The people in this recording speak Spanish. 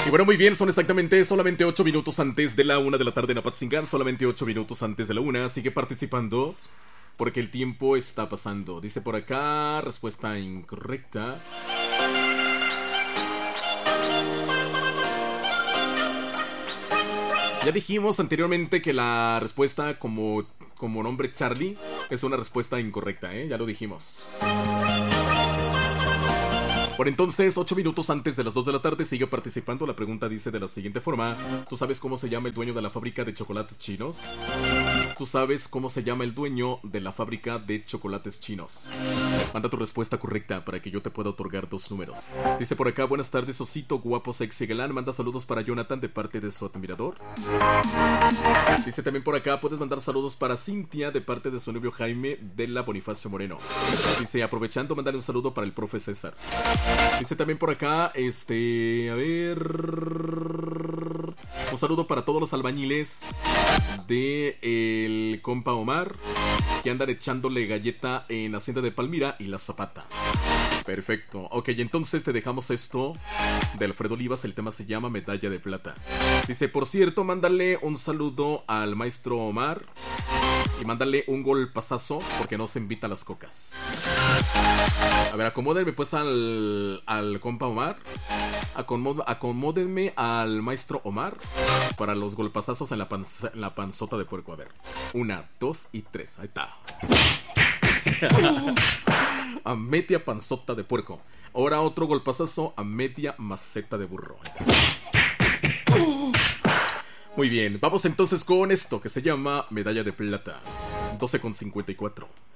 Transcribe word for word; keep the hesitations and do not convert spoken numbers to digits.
Y bueno, muy bien, son exactamente solamente ocho minutos antes de la una de la tarde en Apatzingán. Solamente ocho minutos antes de la una. Sigue participando porque el tiempo está pasando. Dice por acá, respuesta incorrecta. Ya dijimos anteriormente que la respuesta como, como nombre Charlie es una respuesta incorrecta, ¿eh? Ya lo dijimos. Por entonces, ocho minutos antes de las dos de la tarde, sigue participando. La pregunta dice de la siguiente forma: ¿tú sabes cómo se llama el dueño de la fábrica de chocolates chinos? ¿Tú sabes cómo se llama el dueño de la fábrica de chocolates chinos? Manda tu respuesta correcta para que yo te pueda otorgar dos números. Dice por acá: buenas tardes, osito, guapo, sexy, galán. Manda saludos para Jonathan de parte de su admirador. Dice también por acá: puedes mandar saludos para Cintia de parte de su novio Jaime de la Bonifacio Moreno. Dice, aprovechando, mandale un saludo para el profe César. Dice también por acá, este, a ver, un saludo para todos los albañiles de el compa Omar que andan echándole galleta en Hacienda de Palmira y La Zapata. Perfecto, ok, entonces te dejamos esto de Alfredo Olivas, el tema se llama Medalla de Plata. Dice, por cierto, mándale un saludo al maestro Omar y mándale un golpazazo porque no se invita a las cocas. A ver, acomódenme pues al, al compa Omar. Acomó, acomódenme al maestro Omar para los golpazazos en la, panza, en la panzota de puerco. A ver, una, dos y tres, ahí está. A media panzota de puerco. Ahora otro golpazazo a media maceta de burro. Muy bien, vamos entonces con esto que se llama Medalla de Plata. doce con cincuenta y cuatro.